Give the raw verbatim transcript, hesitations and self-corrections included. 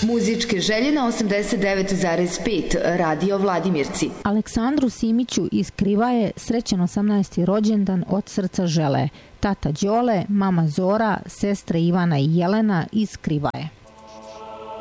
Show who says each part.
Speaker 1: Muzičke želje na osamdeset devet zarez pet Radio Vladimirci.
Speaker 2: Aleksandru Simiću iz Krivaje srećan osamnaesti rođendan od srca žele. Tata Đole, mama Zora, sestre Ivana i Jelena iz Krivaje.